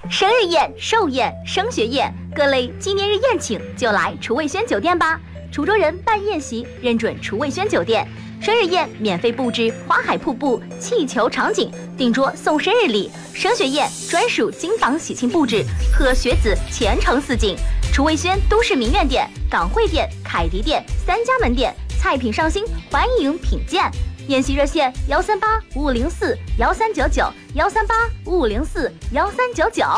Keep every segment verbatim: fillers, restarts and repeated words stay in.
生日宴、寿宴、升学宴，各类纪念日宴请就来厨卫轩酒店吧。滁州人办宴席认准厨卫轩酒店，生日宴免费布置花海瀑布、气球场景，订桌送生日礼；升学宴专属金榜喜庆布置，贺学子前程似锦。厨卫轩都市名苑店、港汇店、凯迪店三家门店，菜品上新，欢迎品鉴。宴席热线幺三八五五零四幺三九九幺三八五五零四幺三九九。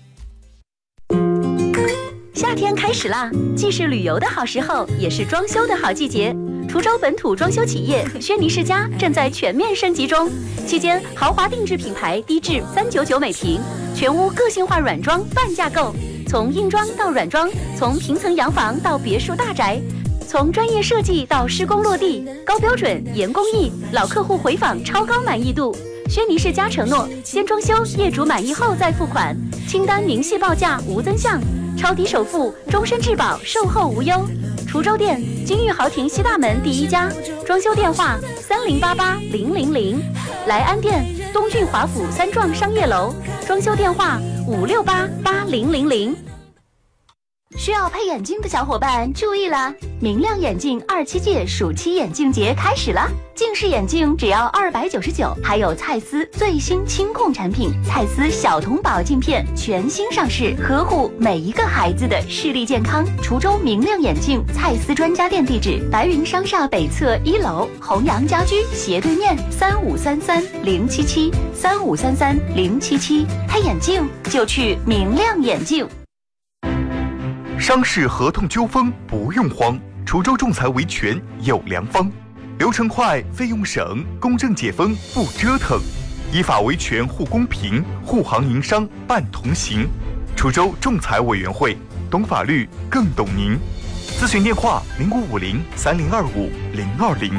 夏天开始啦，既是旅游的好时候，也是装修的好季节。滁州本土装修企业轩尼诗家正在全面升级中，期间豪华定制品牌低至三九九每平，全屋个性化软装半价购，从硬装到软装，从平层洋房到别墅大宅。从专业设计到施工落地，高标准严工艺，老客户回访超高满意度。轩尼诗家承诺，先装修，业主满意后再付款，清单明细报价无增项，超低首付，终身质保，售后无忧。滁州店金玉豪庭西大门第一家，装修电话三零八八零零零。莱安店东郡华府三幢商业楼，装修电话五六八八零零零。需要配眼镜的小伙伴注意了，明亮眼镜二七届暑期眼镜节开始了，近视眼镜只要二百九十九，还有蔡司最新清控产品蔡司小童宝镜片全新上市，呵护每一个孩子的视力健康。滁州明亮眼镜蔡司专家店地址：白云商厦北侧一楼，弘阳家居斜对面，三五三三零七七三五三三零七七。配眼镜就去明亮眼镜。 商事合同纠纷不用慌，滁州仲裁维权有良方，流程快，费用省，公正解纷不折腾，依法维权护公平，护行营商办同行。滁州仲裁委员会，懂法律更懂您。咨询电话零五五零三零二五零二零。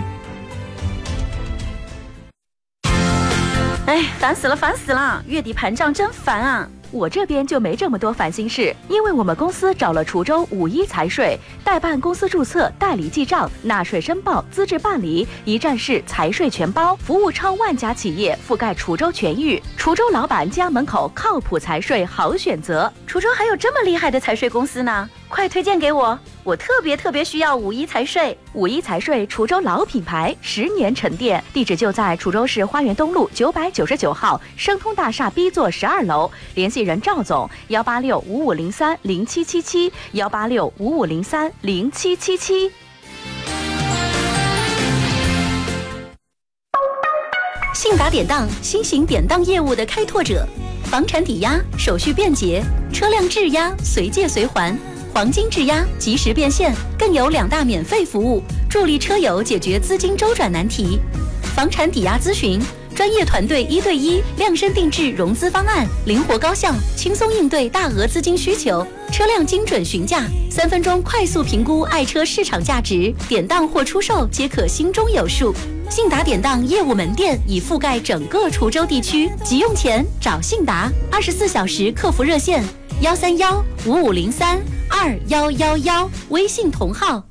哎，烦死了，烦死了！月底盘账真烦啊！我这边就没这么多烦心事，因为我们公司找了滁州五一财税，代办公司注册、代理记账、纳税申报、资质办理，一站式财税全包，服务超万家企业，覆盖滁州全域。滁州老板家门口靠谱财税好选择。滁州还有这么厉害的财税公司呢，快推荐给我！我特别特别需要五一财税。五一财税滁州老品牌，十年沉淀，地址就在滁州市花园东路九百九十九号升通大厦 B 座十二楼，联系人赵总幺八六五五零三零七七七幺八六五五零三零七七七。信达典当，新型典当业务的开拓者，房产抵押手续便捷，车辆质押随借随还，黄金质押及时变现，更有两大免费服务，助力车友解决资金周转难题。房产抵押咨询，专业团队一对一量身定制融资方案，灵活高效，轻松应对大额资金需求。车辆精准询价，三分钟快速评估爱车市场价值，典当或出售皆可心中有数。信达典当业务门店已覆盖整个滁州地区，急用钱找信达，二十四小时客服热线幺三幺五五零三二幺幺幺，微信同号。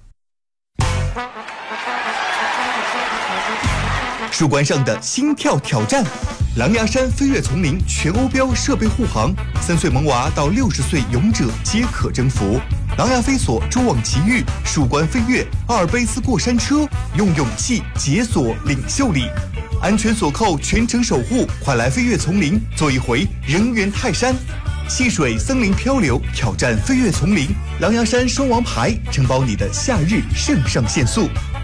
树冠上的心跳挑战，狼牙山飞跃丛林全欧标设备护航，三岁萌娃到六十岁勇者皆可征服。狼牙飞索蛛网奇遇，树冠飞跃，阿尔卑斯过山车，用勇气解锁领袖力，安全锁扣全程守护，快来飞跃丛林做一回人猿泰山。戏水森林漂流，挑战飞跃丛林，狼牙山双王牌承包你的夏日肾上腺素。